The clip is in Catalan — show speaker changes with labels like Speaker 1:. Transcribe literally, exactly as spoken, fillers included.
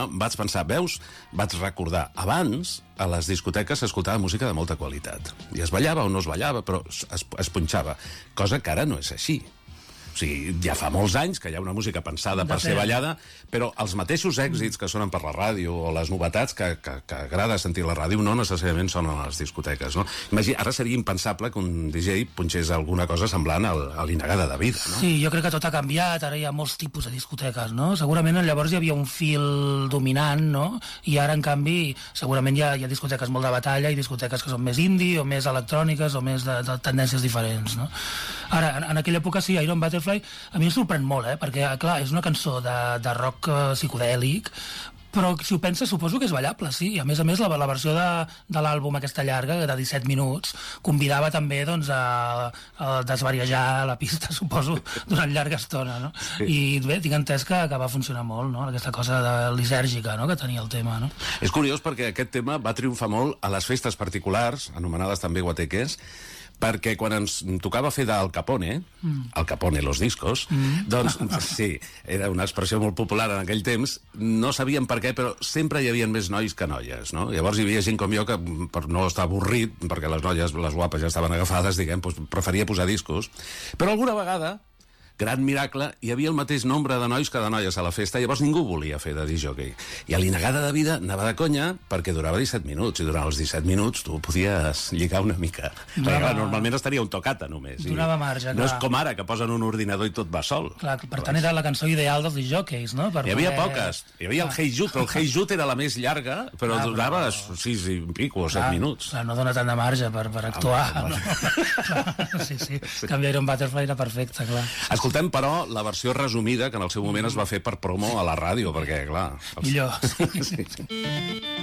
Speaker 1: vaig pensar, veus, vaig recordar, abans a les discoteques s'escoltava música de molta qualitat. I es ballava o no es ballava, però es, es punxava, cosa que ara no és així. O sigui, ja fa molts anys que hi ha una música pensada per ser ballada, però els mateixos èxits que sonen per la ràdio o les novetats que, que, que agrada sentir a la ràdio no necessàriament sonen a les discoteques, no? Imagina, ara seria impensable que un D J punxés alguna cosa semblant al, a l'Inagada de Vida, no?
Speaker 2: Sí, jo crec que tot ha canviat, ara hi ha molts tipus de discoteques, no? Segurament llavors hi havia un fil dominant, no? I ara, en canvi, segurament hi ha, hi ha discoteques molt de batalla i discoteques que són més indie o més electròniques o més de, de tendències diferents, no? Ara, en, en aquella època sí, Iron Butterfly a mi em sorprèn molt, eh? Perquè, clar, és una cançó de, de rock eh, psicodèlic, però si ho penses suposo que és ballable, sí, i a més a més la, la versió de, de l'àlbum aquesta llarga, de disset minuts, convidava també doncs, a, a desvariejar la pista, suposo, durant llarga estona, no? Sí. I bé, tinc entès que, que va funcionar molt, no? Aquesta cosa de lisèrgica, no? Que tenia el tema, no?
Speaker 1: És curiós perquè aquest tema va triomfar molt a les festes particulars, anomenades també guateques, perquè quan ens tocava fer d'Al Capone, mm. Al Capone los discos, mm. doncs sí, era una expressió molt popular en aquell temps, no sabíem per què, però sempre hi havia més nois que noies, no? Llavors hi havia gent com jo que, per no estar avorrit, perquè les noies, les guapes ja estaven agafades, diguem, doncs preferia posar discos, però alguna vegada, gran miracle, hi havia el mateix nombre de nois que de noies a la festa, llavors ningú volia fer de discjockey. I a l'Inagada de Vida anava de conya perquè durava disset minuts, i durant els disset minuts tu podies lligar una mica. Durava... Perquè, clar, normalment estaria un tocata només.
Speaker 2: Donava marge, clar.
Speaker 1: No és com ara, que posen un ordinador i tot va sol.
Speaker 2: Clar, per tant era la cançó ideal dels disjockeys, no? Per
Speaker 1: hi havia
Speaker 2: poder...
Speaker 1: poques. Hi havia el Hey Jude, però el Hey Jude era la més llarga, però clar, durava però... sis i pico o set minuts.
Speaker 2: Clar, no dona tant de marge per, per actuar. Ah, no? Clar, sí, sí. En canvi, Iron Butterfly era perfecte, clar.
Speaker 1: Escoltem, però, la versió resumida que en el seu moment es va fer per promo a la ràdio, perquè, clar... Els...
Speaker 2: Millor.
Speaker 1: Sí, sí.